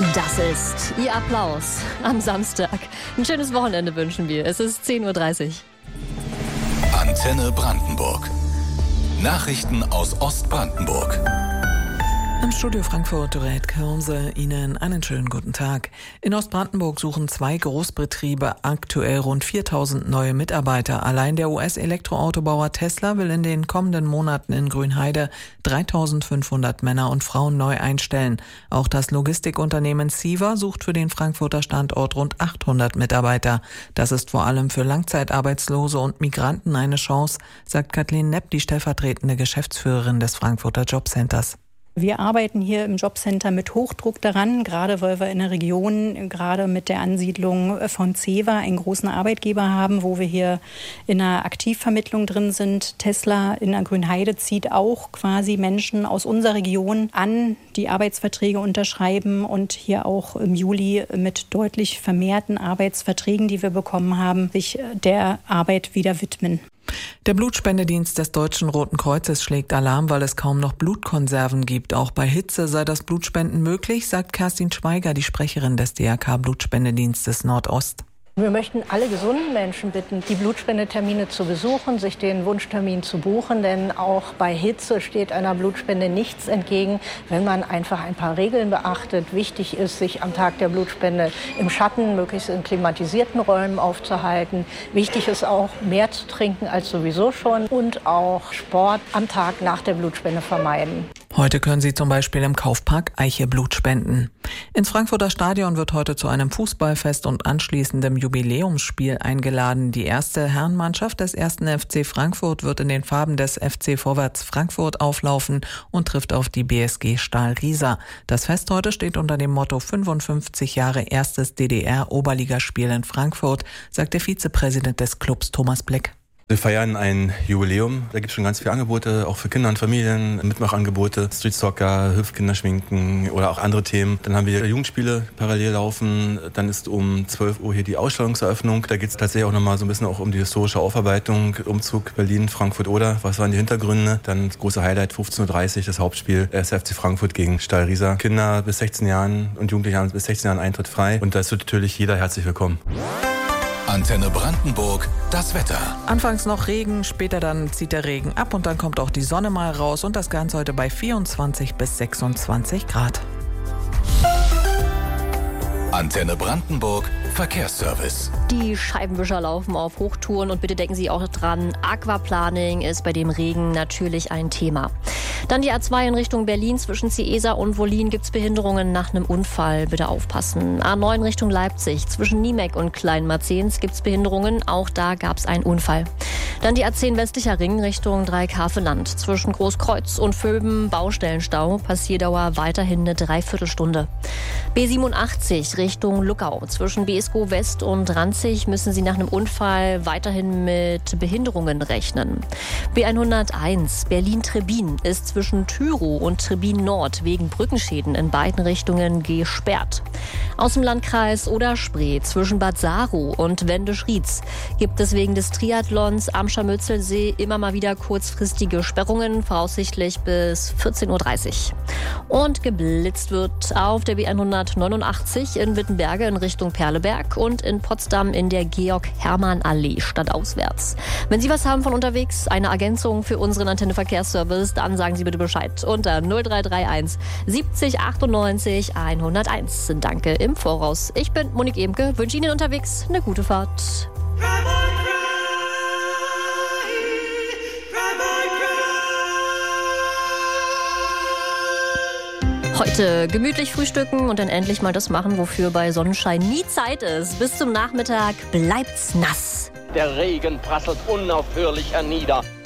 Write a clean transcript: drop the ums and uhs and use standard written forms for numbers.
Das ist Ihr Applaus am Samstag. Ein schönes Wochenende wünschen wir. Es ist 10:30 Uhr. Antenne Brandenburg. Nachrichten aus Ostbrandenburg. Im Studio Frankfurt, Dorette Kirmse, Ihnen einen schönen guten Tag. In Ostbrandenburg suchen 2 Großbetriebe aktuell rund 4.000 neue Mitarbeiter. Allein der US-Elektroautobauer Tesla will in den kommenden Monaten in Grünheide 3.500 Männer und Frauen neu einstellen. Auch das Logistikunternehmen Siva sucht für den Frankfurter Standort rund 800 Mitarbeiter. Das ist vor allem für Langzeitarbeitslose und Migranten eine Chance, sagt Kathleen Nepp, die stellvertretende Geschäftsführerin des Frankfurter Jobcenters. Wir arbeiten hier im Jobcenter mit Hochdruck daran, gerade weil wir in der Region, gerade mit der Ansiedlung von CEVA, einen großen Arbeitgeber haben, wo wir hier in einer Aktivvermittlung drin sind. Tesla in der Grünheide zieht auch quasi Menschen aus unserer Region an, die Arbeitsverträge unterschreiben und hier auch im Juli mit deutlich vermehrten Arbeitsverträgen, die wir bekommen haben, sich der Arbeit wieder widmen. Der Blutspendedienst des Deutschen Roten Kreuzes schlägt Alarm, weil es kaum noch Blutkonserven gibt. Auch bei Hitze sei das Blutspenden möglich, sagt Kerstin Schweiger, die Sprecherin des DRK-Blutspendedienstes Nordost. Wir möchten alle gesunden Menschen bitten, die Blutspendetermine zu besuchen, sich den Wunschtermin zu buchen, denn auch bei Hitze steht einer Blutspende nichts entgegen, wenn man einfach ein paar Regeln beachtet. Wichtig ist, sich am Tag der Blutspende im Schatten, möglichst in klimatisierten Räumen aufzuhalten. Wichtig ist auch, mehr zu trinken als sowieso schon und auch Sport am Tag nach der Blutspende vermeiden. Heute können Sie zum Beispiel im Kaufpark Eiche Blut spenden. Ins Frankfurter Stadion wird heute zu einem Fußballfest und anschließendem Jubiläumsspiel eingeladen. Die erste Herrenmannschaft des 1. FC Frankfurt wird in den Farben des FC Vorwärts Frankfurt auflaufen und trifft auf die BSG Stahl Riesa. Das Fest heute steht unter dem Motto 55 Jahre erstes DDR-Oberligaspiel in Frankfurt, sagt der Vizepräsident des Clubs Thomas Blick. Wir feiern ein Jubiläum. Da gibt es schon ganz viele Angebote, auch für Kinder und Familien, Mitmachangebote, Street Soccer, Hüpfkinderschminken oder auch andere Themen. Dann haben wir Jugendspiele parallel laufen. Dann ist um 12 Uhr hier die Ausstellungseröffnung. Da geht es tatsächlich auch nochmal so ein bisschen auch um die historische Aufarbeitung, Umzug Berlin, Frankfurt oder. Was waren die Hintergründe? Dann das große Highlight, 15:30 Uhr, das Hauptspiel, FC Frankfurt gegen Stahl Riesa. Kinder bis 16 Jahren und Jugendliche bis 16 Jahren Eintritt frei. Und da ist natürlich jeder herzlich willkommen. Antenne Brandenburg, das Wetter. Anfangs noch Regen, später dann zieht der Regen ab und dann kommt auch die Sonne mal raus und das Ganze heute bei 24 bis 26 Grad. Antenne Brandenburg, Verkehrsservice. Die Scheibenwischer laufen auf Hochtouren und bitte denken Sie auch dran, Aquaplaning ist bei dem Regen natürlich ein Thema. Dann die A2 in Richtung Berlin zwischen Ciesa und Wollin gibt es Behinderungen nach einem Unfall. Bitte aufpassen. A9 Richtung Leipzig zwischen Niemek und Kleinmarzens gibt es Behinderungen. Auch da gab es einen Unfall. Dann die A10 westlicher Ring Richtung Dreieckhaveland zwischen Großkreuz und Vöben Baustellenstau. Passierdauer weiterhin eine Dreiviertelstunde. B87 Richtung Luckau zwischen Beeskow West und Ranzig müssen Sie nach einem Unfall weiterhin mit Behinderungen rechnen. B101 Berlin-Trebin ist zwischen Tyrow und Trebin Nord wegen Brückenschäden in beiden Richtungen gesperrt. Aus dem Landkreis Oder-Spree zwischen Bad Saro und Wendisch-Rietz gibt es wegen des Triathlons am Scharmützelsee immer mal wieder kurzfristige Sperrungen, voraussichtlich bis 14:30 Uhr. Und geblitzt wird auf der B189 in Wittenberge in Richtung Perleberg und in Potsdam in der Georg-Hermann-Allee stadtauswärts. Wenn Sie was haben von unterwegs, eine Ergänzung für unseren Antenne-Verkehrsservice, dann sagen Sie bitte Bescheid unter 0331 70 98 101. Danke im Voraus. Ich bin Monique Emke, wünsche Ihnen unterwegs eine gute Fahrt. Heute gemütlich frühstücken und dann endlich mal das machen, wofür bei Sonnenschein nie Zeit ist. Bis zum Nachmittag bleibt's nass. Der Regen prasselt unaufhörlich hernieder.